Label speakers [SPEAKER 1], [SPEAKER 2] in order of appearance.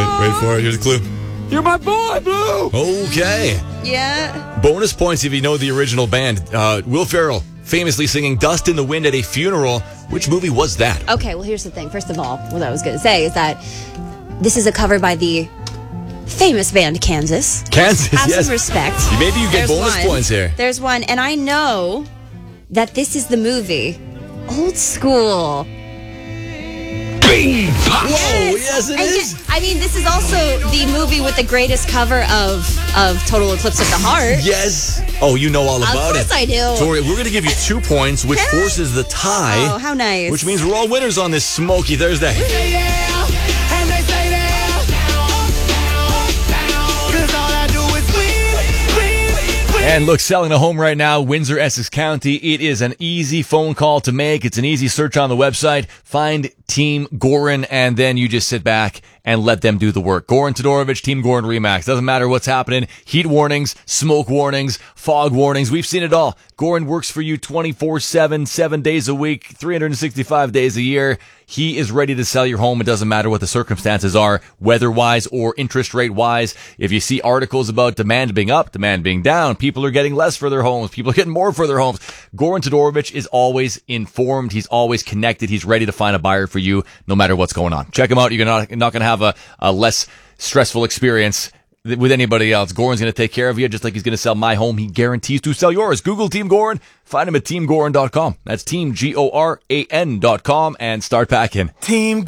[SPEAKER 1] Wait for it. Here's a clue.
[SPEAKER 2] You're my boy, Blue.
[SPEAKER 1] Okay.
[SPEAKER 3] Yeah.
[SPEAKER 1] Bonus points if you know the original band. Will Ferrell famously singing Dust in the Wind at a funeral. Which movie was that?
[SPEAKER 3] Okay, well, here's the thing. First of all, what I was going to say is that this is a cover by the famous band Kansas.
[SPEAKER 1] Kansas,
[SPEAKER 3] Have
[SPEAKER 1] yes.
[SPEAKER 3] some respect.
[SPEAKER 1] Maybe you get bonus points here.
[SPEAKER 3] There's one, and I know that this is the movie Old School.
[SPEAKER 1] Whoa, yes, it is.
[SPEAKER 3] I mean, this is also the movie with the greatest cover of Total Eclipse of the Heart.
[SPEAKER 1] Yes. Oh, you know all about it.
[SPEAKER 3] Of course I do.
[SPEAKER 1] So we're going to give you 2 points, which forces the tie.
[SPEAKER 3] Oh, how nice.
[SPEAKER 1] Which means we're all winners on this smoky Thursday. And look, selling a home right now, Windsor, Essex County. It is an easy phone call to make. It's an easy search on the website. Find Team Goran, and then you just sit back and let them do the work. Goran Todorovic, Team Goran Remax. Doesn't matter what's happening. Heat warnings, smoke warnings, fog warnings. We've seen it all. Goran works for you 24/7, 7 days a week, 365 days a year. He is ready to sell your home. It doesn't matter what the circumstances are, weather-wise or interest rate-wise. If you see articles about demand being up, demand being down, people are getting less for their homes, people are getting more for their homes. Goran Todorovic is always informed. He's always connected. He's ready to find a buyer for you no matter what's going on. Check him out. You're not going to have a less stressful experience with anybody else. Goran's going to take care of you just like he's going to sell my home. He guarantees to sell yours. Google Team Goran. Find him at teamgoran.com. That's teamgoran.com and start packing. Team